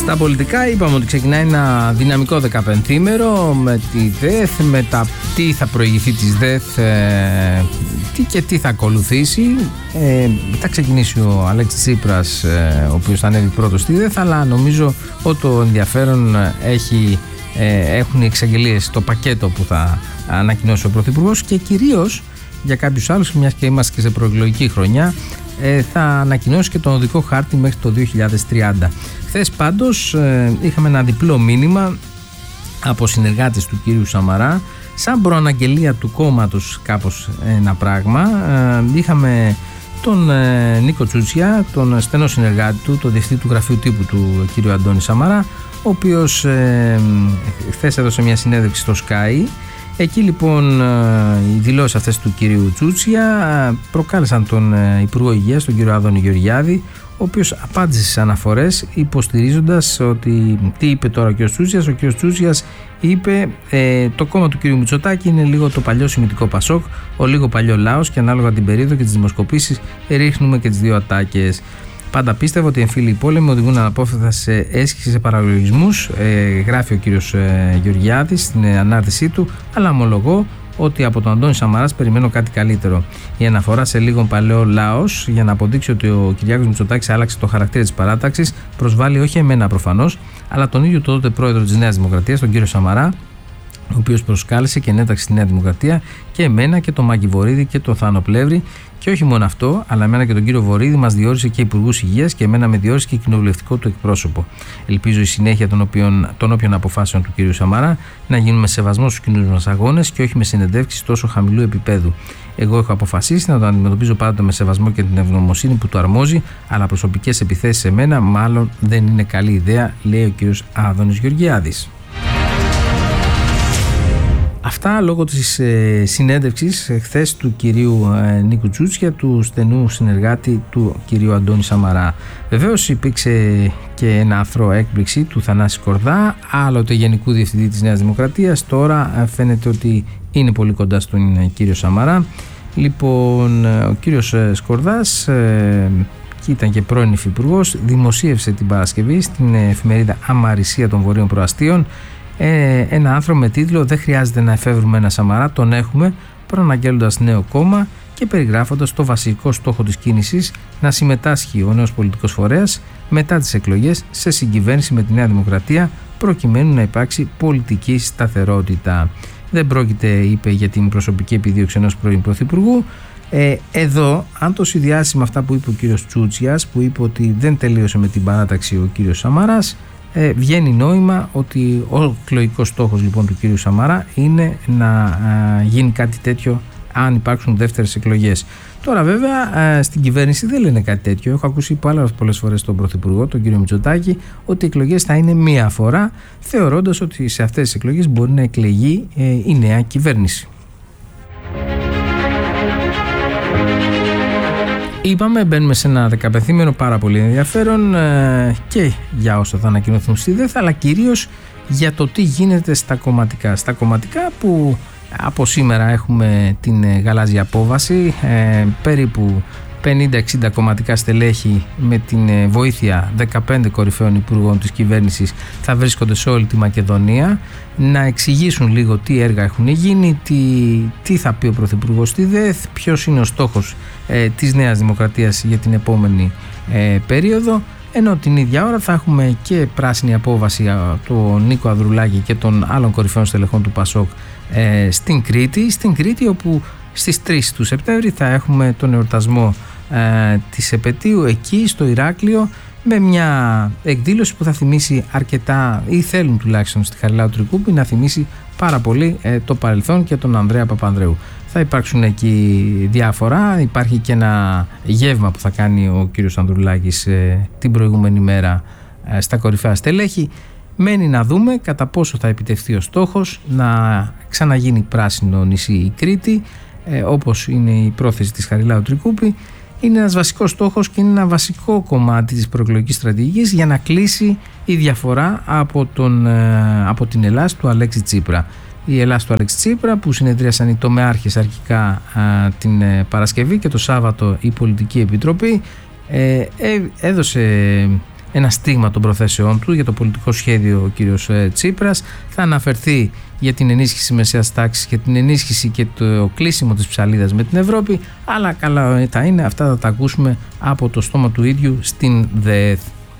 Στα πολιτικά είπαμε ότι ξεκινάει ένα δυναμικό 15ήμερο με τη ΔΕΘ, με τα τι θα προηγηθεί της ΔΕΘ, τι θα ακολουθήσει. Θα ξεκινήσει ο Αλέξης Τσίπρας, ο οποίος θα ανέβει πρώτος στη ΔΕΘ, αλλά νομίζω ότι το ενδιαφέρον έχουν οι εξαγγελίες, το πακέτο που θα ανακοινώσει ο Πρωθυπουργός και κυρίως για κάποιους άλλους, μιας και είμαστε και σε προεκλογική χρονιά, θα ανακοινώσει και τον οδικό χάρτη μέχρι το 2030. Χθες πάντως είχαμε ένα διπλό μήνυμα από συνεργάτες του κυρίου Σαμαρά, σαν προαναγγελία του κόμματος κάπως ένα πράγμα. Είχαμε τον Νίκο Τσούτσια, τον στενό συνεργάτη του, τον διευθυντή του γραφείου τύπου του κύριο Αντώνη Σαμαρά, ο οποίος χθες έδωσε μια συνέντευξη στο Sky. Εκεί λοιπόν οι δηλώσεις αυτές του κυρίου Τσούτσια προκάλεσαν τον Υπουργό Υγείας, τον κύριο Άδωνη Γεωργιάδη, ο οποίος απάντησε στις αναφορές υποστηρίζοντας ότι τι είπε τώρα ο κύριος Τσούτσιας. Ο κύριος Τσούτσιας είπε το κόμμα του κύριου Μητσοτάκη είναι λίγο το παλιό σημιτικό Πασόκ, ο λίγο παλιό Λάος και ανάλογα την περίοδο και τις δημοσκοπήσεις ρίχνουμε και τις δύο ατάκες. Πάντα πίστευα ότι οι εμφύλιοι πόλεμοι οδηγούν αναπόφευκτα σε έσχυση, σε παραλογισμούς, γράφει ο κύριος Γεωργιάδης στην ανάρτησή του, αλλά ομολογώ ότι από τον Αντώνη Σαμαράς περιμένω κάτι καλύτερο. Η αναφορά σε λίγο παλαιό Λάος για να αποδείξει ότι ο Κυριάκος Μητσοτάκης άλλαξε το χαρακτήρα της παράταξης προσβάλλει όχι εμένα προφανώς, αλλά τον ίδιο τότε πρόεδρο της Νέας Δημοκρατίας, τον κύριο Σαμαρά, ο οποίος προσκάλεσε και ενέταξε στη Νέα Δημοκρατία και εμένα και τον Μάκη Βορίδη και τον Θάνο Πλεύρη. Και όχι μόνο αυτό, αλλά εμένα και τον κύριο Βορίδη μας διόρισε και υπουργούς υγείας και εμένα με διόρισε και κοινοβουλευτικό του εκπρόσωπο. Ελπίζω η συνέχεια των όποιων αποφάσεων του κύριου Σαμαρά να γίνουν με σεβασμό στους κοινούς μας αγώνες και όχι με συνεντεύξεις τόσο χαμηλού επίπεδου. Εγώ έχω αποφασίσει να τον αντιμετωπίζω πάντα με σεβασμό και την ευγνωμοσύνη που του αρμόζει, αλλά προσωπικές επιθέσεις σε μένα μάλλον δεν είναι καλή ιδέα, λέει ο κύριος Άδωνης Γεωργιάδης. Αυτά λόγω της συνέντευξης χθες του κυρίου Νίκου Τσούτσια, του στενού συνεργάτη του κυρίου Αντώνη Σαμαρά. Βεβαίως υπήρξε και ένα αθρώο έκπληξη του Θανάση Σκορδά, άλλοτε Γενικού Διευθυντή της Νέας Δημοκρατίας, τώρα φαίνεται ότι είναι πολύ κοντά στον κύριο Σαμαρά. Λοιπόν, ο κύριος Σκορδάς, και ήταν και πρώην υφυπουργός, δημοσίευσε την Παρασκευή στην εφημερίδα Αμαρισία των Βορείων Προαστίων ένα άρθρο με τίτλο «Δεν χρειάζεται να εφεύρουμε ένα Σαμαρά, τον έχουμε», προαναγγέλλοντας νέο κόμμα και περιγράφοντας το βασικό στόχο της κίνησης να συμμετάσχει ο νέος πολιτικός φορέας μετά τις εκλογές σε συγκυβέρνηση με τη Νέα Δημοκρατία προκειμένου να υπάρξει πολιτική σταθερότητα. Δεν πρόκειται, είπε, για την προσωπική επιδίωξη ενός πρώην πρωθυπουργού. Εδώ, αν το συνδυάσει με αυτά που είπε ο κύριος Τσούτσιας, που είπε ότι δεν τελείωσε με την παράταξη ο κύριος Σαμαράς, βγαίνει νόημα ότι ο εκλογικός στόχος λοιπόν του κύριου Σαμαρά είναι να γίνει κάτι τέτοιο αν υπάρξουν δεύτερες εκλογές. Τώρα βέβαια στην κυβέρνηση δεν λένε κάτι τέτοιο. Έχω ακούσει πολλές φορές τον Πρωθυπουργό, τον κύριο Μητσοτάκη, ότι οι εκλογές θα είναι μία φορά, θεωρώντας ότι σε αυτές τις εκλογές μπορεί να εκλεγεί η νέα κυβέρνηση. Είπαμε, μπαίνουμε σε ένα 15ήμερο πάρα πολύ ενδιαφέρον και για όσα θα ανακοινωθούν στη ΔΕΘ, αλλά κυρίως για το τι γίνεται στα κομματικά. Στα κομματικά που από σήμερα έχουμε την γαλάζια απόβαση, περίπου 50-60 κομματικά στελέχη με την βοήθεια 15 κορυφαίων υπουργών της κυβέρνησης θα βρίσκονται σε όλη τη Μακεδονία να εξηγήσουν λίγο τι έργα έχουν γίνει, τι θα πει ο Πρωθυπουργός στη ΔΕΘ, ποιος είναι ο στόχος της Νέας Δημοκρατίας για την επόμενη περίοδο, ενώ την ίδια ώρα θα έχουμε και πράσινη απόβαση του Νίκο Ανδρουλάκη και των άλλων κορυφαίων στελεχών του Πασόκ στην Κρήτη, όπου στις 3 του Σεπτέμβρη θα έχουμε τον εορτασμό της επετείου εκεί στο Ηράκλειο, με μια εκδήλωση που θα θυμίσει αρκετά, ή θέλουν τουλάχιστον στη Χαριλάου Τρικούπη να θυμίσει πάρα πολύ το παρελθόν και τον Ανδρέα Παπανδρέου. Θα υπάρξουν εκεί διάφορα, υπάρχει και ένα γεύμα που θα κάνει ο κύριος Ανδρουλάκης την προηγούμενη μέρα στα κορυφαία στελέχη. Μένει να δούμε κατά πόσο θα επιτευχθεί ο στόχος να ξαναγίνει πράσινο νησί η Κρήτη, όπως είναι η πρόθεση της Χαριλάου Τρικούπη. Είναι ένας βασικός στόχος και είναι ένα βασικό κομμάτι της προεκλογικής στρατηγικής για να κλείσει η διαφορά από την Ελλάς του Αλέξη Τσίπρα. Η Ελλάς του Αλέξη Τσίπρα, που συνεδρίασαν οι τομεάρχες αρχικά την Παρασκευή και το Σάββατο η Πολιτική Επιτροπή, έδωσε ένα στίγμα των προθέσεών του για το πολιτικό σχέδιο ο κύριος Τσίπρας. Θα αναφερθεί για την ενίσχυση μεσαίας τάξης και την ενίσχυση και το κλείσιμο της ψαλίδας με την Ευρώπη, αλλά καλά θα είναι, αυτά θα τα ακούσουμε από το στόμα του ίδιου στην ΔΕΘ.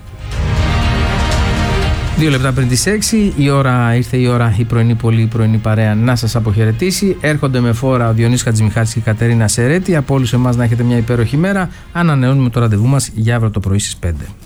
2 λεπτά πριν τις 6 ήρθε η ώρα η πρωινή πολύ, η πρωινή παρέα να σας αποχαιρετήσει. Έρχονται με φόρα ο Διονύσης Χατζημιχάλης και η Κατερίνα Σερέτη. Από όλους εμάς να έχετε μια υπέροχη μέρα. Ανανεώνουμε το ραντεβού μας για αύριο το πρωί στις 5.